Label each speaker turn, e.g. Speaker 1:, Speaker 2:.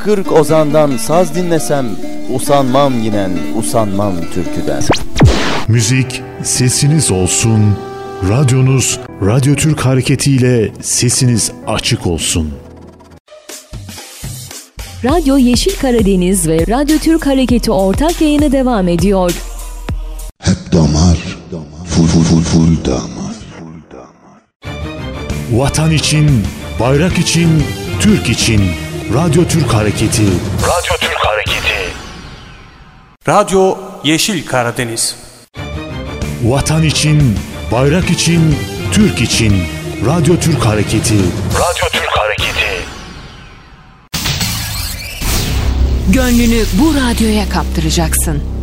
Speaker 1: 40 ozandan saz dinlesem, usanmam yinen, usanmam türküden.
Speaker 2: Müzik sesiniz olsun, radyonuz Radyo Türk Hareketi ile sesiniz açık olsun.
Speaker 3: Radyo Yeşil Karadeniz ve Radyo Türk Hareketi ortak yayını devam ediyor.
Speaker 4: Hep damar, full damar.
Speaker 2: Vatan için, bayrak için, Türk için Radyo Türk Hareketi. Radyo Türk Hareketi.
Speaker 5: Radyo Yeşil Karadeniz.
Speaker 2: Vatan için, bayrak için, Türk için Radyo Türk Hareketi. Radyo Türk Hareketi.
Speaker 6: Gönlünü bu radyoya kaptıracaksın.